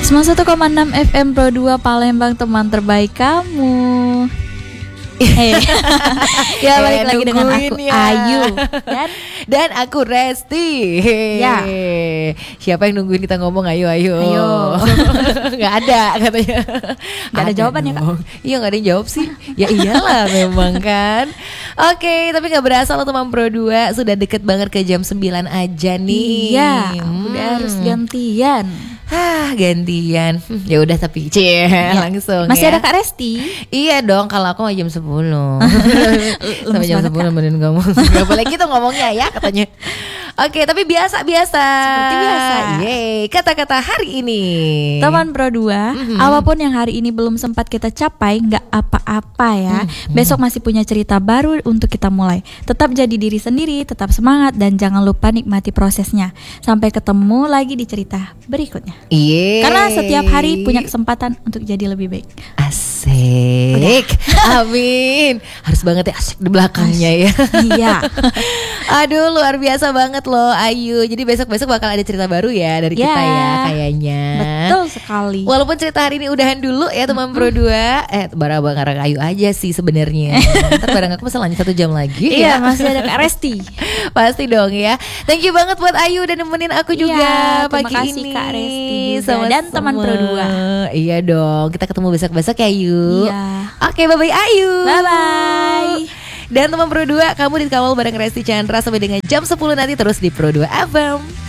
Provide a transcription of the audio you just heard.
91,6 FM Pro 2 Palembang, teman terbaik kamu. Ya, balik lagi dengan aku ya. Ayu dan aku Resti. Ya. Siapa yang nungguin kita ngomong ayo. Nggak ada katanya. Nggak ada jawaban ya, Kak? Iya, nggak ada yang jawab sih. Ya iyalah memang kan. Oke, tapi nggak berasa loh teman Pro 2 sudah deket banget ke jam 9 aja nih. Iya, udah harus gantian. Gantian. Ya udah tapi langsung. Masih ya. ada Kak Resti. Iya dong, kalau aku jam 10 sampai jam 10 Kak. nemenin kamu. Gak boleh gitu ngomongnya ya katanya. Oke, tapi biasa. Seperti biasa. Yeay, kata-kata hari ini. Teman Pro 2, apapun yang hari ini belum sempat kita capai, nggak apa-apa ya. Besok masih punya cerita baru untuk kita mulai. Tetap jadi diri sendiri, tetap semangat, dan jangan lupa nikmati prosesnya. Sampai ketemu lagi di cerita berikutnya. Iya. Karena setiap hari punya kesempatan untuk jadi lebih baik. Asik. Amin. Harus banget ya asik di belakangnya ya. Iya. Aduh, luar biasa banget loh Ayu. Jadi besok-besok bakal ada cerita baru ya dari kita ya kayaknya. Betul sekali. Walaupun cerita hari ini udahan dulu ya teman Pro 2. Barang Ayu aja sih sebenarnya. Ntar barang aku masih lanjut 1 jam lagi. Iya, ya. masih ada Kak Resti. Pasti dong ya. Thank you banget buat Ayu udah nemenin aku juga pagi terima kasih ini. Kak Resti juga. Sama-sama. Dan teman Pro 2. Iya dong. Kita ketemu besok-besok ya Ayu. Iya. Oke, bye-bye Ayu. Bye-bye. Dan teman Pro 2, kamu dikawal bareng Resti Chandra sampai dengan jam 10 nanti terus di Pro 2 FM.